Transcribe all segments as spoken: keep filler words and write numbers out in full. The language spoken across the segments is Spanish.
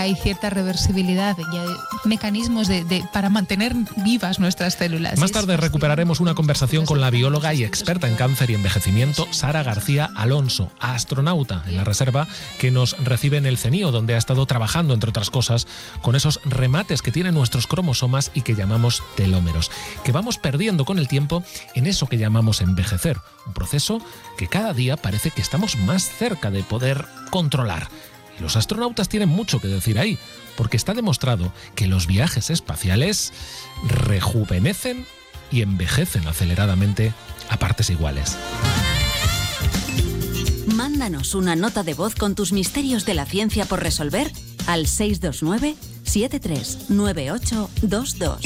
Hay cierta reversibilidad y hay mecanismos de, de, para mantener vivas nuestras células. Más tarde recuperaremos una conversación con la bióloga y experta en cáncer y envejecimiento, Sara García Alonso, astronauta en la reserva que nos recibe en el CENIO, donde ha estado trabajando, entre otras cosas, con esos remates que tienen nuestros cromosomas y que llamamos telómeros, que vamos perdiendo con el tiempo en eso que llamamos envejecer, un proceso que cada día parece que estamos más cerca de poder controlar. Los astronautas tienen mucho que decir ahí, porque está demostrado que los viajes espaciales rejuvenecen y envejecen aceleradamente a partes iguales. Mándanos una nota de voz con tus misterios de la ciencia por resolver al seis dos nueve, siete tres nueve ocho dos dos.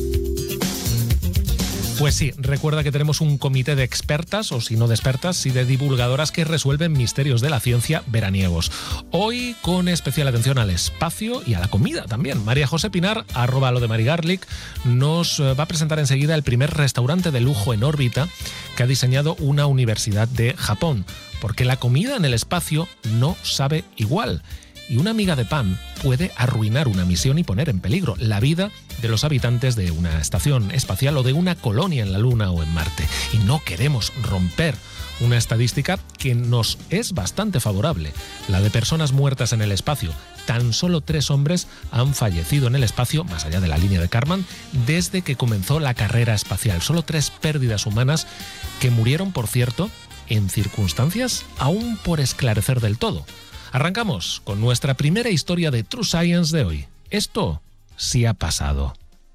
Pues sí, recuerda que tenemos un comité de expertas, o si no de expertas, y de divulgadoras que resuelven misterios de la ciencia veraniegos. Hoy con especial atención al espacio y a la comida también. María José Pinar, arroba lo de Mari Garlic, nos va a presentar enseguida el primer restaurante de lujo en órbita que ha diseñado una universidad de Japón, porque la comida en el espacio no sabe igual. Y una miga de pan puede arruinar una misión y poner en peligro la vida de los habitantes de una estación espacial o de una colonia en la Luna o en Marte. Y no queremos romper una estadística que nos es bastante favorable, la de personas muertas en el espacio. Tan solo tres hombres han fallecido en el espacio, más allá de la línea de Kármán, desde que comenzó la carrera espacial. Solo tres pérdidas humanas que murieron, por cierto, en circunstancias aún por esclarecer del todo. Arrancamos con nuestra primera historia de True Science de hoy. Esto sí ha pasado.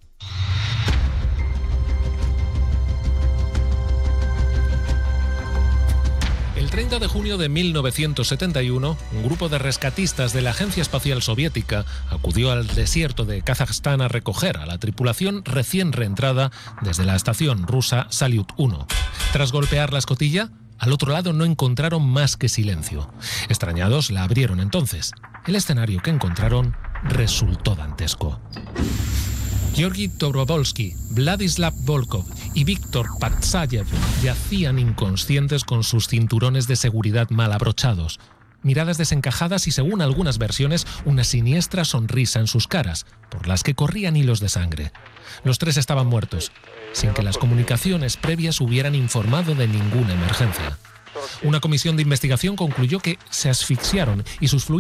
El treinta de junio de mil novecientos setenta y uno, un grupo de rescatistas de la Agencia Espacial Soviética acudió al desierto de Kazajstán a recoger a la tripulación recién reentrada desde la estación rusa Salyut uno. Tras golpear la escotilla, al otro lado no encontraron más que silencio. Extrañados, la abrieron entonces. El escenario que encontraron resultó dantesco. Georgi Dobrovolsky, Vladislav Volkov y Víctor Patsayev yacían inconscientes con sus cinturones de seguridad mal abrochados. Miradas desencajadas y, según algunas versiones, una siniestra sonrisa en sus caras, por las que corrían hilos de sangre. Los tres estaban muertos, sin que las comunicaciones previas hubieran informado de ninguna emergencia. Una comisión de investigación concluyó que se asfixiaron y sus fluidos